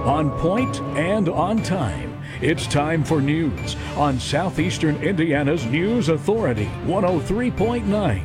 On point and on time. It's time for news on Southeastern Indiana's News Authority, 103.9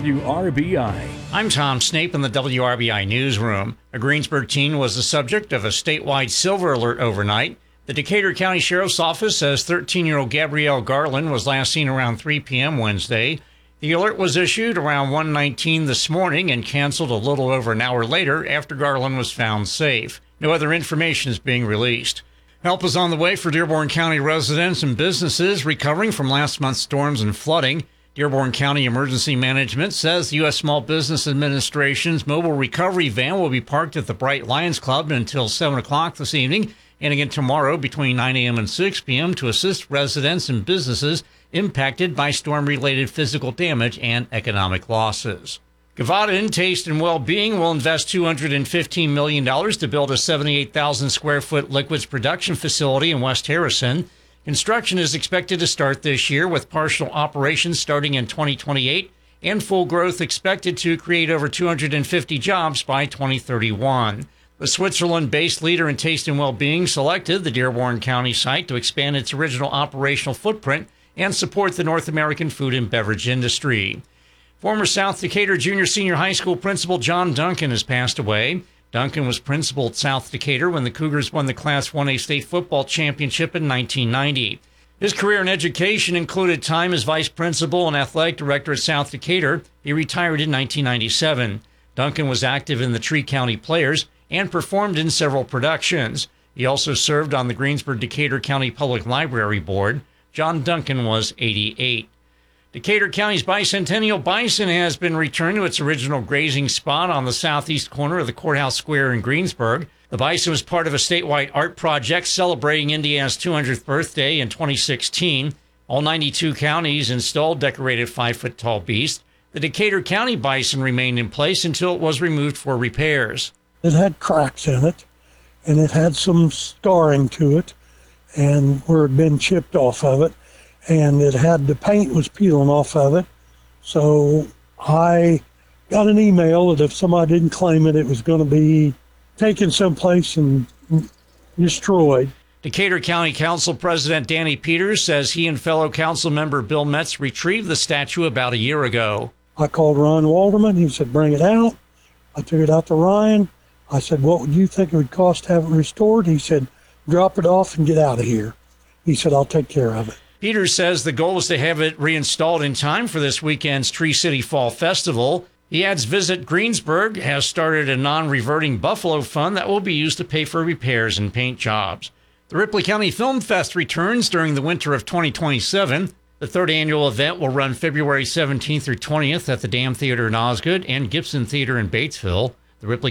WRBI. I'm Tom Snape in the WRBI newsroom. A Greensburg teen was the subject of a statewide silver alert overnight. The Decatur County Sheriff's Office says 13-year-old Gabrielle Garland was last seen around 3 p.m. Wednesday. The alert was issued around 1:19 this morning and canceled a little over an hour later after Garland was found safe. No other information is being released. Help is on the way for Dearborn County residents and businesses recovering from last month's storms and flooding. Dearborn County Emergency Management says the U.S. Small Business Administration's mobile recovery van will be parked at the Bright Lions Club until 7 o'clock this evening and again tomorrow between 9 a.m. and 6 p.m. to assist residents and businesses impacted by storm-related physical damage and economic losses. Gavaden Taste and Wellbeing will invest $215 million to build a 78,000 square foot liquids production facility in West Harrison. Construction is expected to start this year with partial operations starting in 2028 and full growth expected to create over 250 jobs by 2031. The Switzerland-based leader in taste and well-being selected the Dearborn County site to expand its original operational footprint and support the North American food and beverage industry. Former South Decatur Junior-Senior High School principal John Duncan has passed away. Duncan was principal at South Decatur when the Cougars won the Class 1A state football championship in 1990. His career in education included time as vice principal and athletic director at South Decatur. He retired in 1997. Duncan was active in the Tree County Players and performed in several productions. He also served on the Greensburg-Decatur County Public Library Board. John Duncan was 88. Decatur County's Bicentennial Bison has been returned to its original grazing spot on the southeast corner of the Courthouse Square in Greensburg. The bison was part of a statewide art project celebrating Indiana's 200th birthday in 2016. All 92 counties installed decorated 5-foot-tall beasts. The Decatur County bison remained in place until it was removed for repairs. It had cracks in it, and it had some scarring to it, and where it had been chipped off of it. And it had the paint was peeling off of it. So I got an email that if somebody didn't claim it, it was going to be taken someplace and destroyed. Decatur County Council President Danny Peters says he and fellow council member Bill Metz retrieved the statue about a year ago. I called Ryan Walderman. He said, bring it out. I took it out to Ryan. I said, what would you think it would cost to have it restored? He said, drop it off and get out of here. He said, I'll take care of it. Peters says the goal is to have it reinstalled in time for this weekend's Tree City Fall Festival. He adds Visit Greensburg has started a non-reverting Buffalo Fund that will be used to pay for repairs and paint jobs. The Ripley County Film Fest returns during the winter of 2027. The third annual event will run February 17th through 20th at the Dam Theater in Osgood and Gibson Theater in Batesville. The Ripley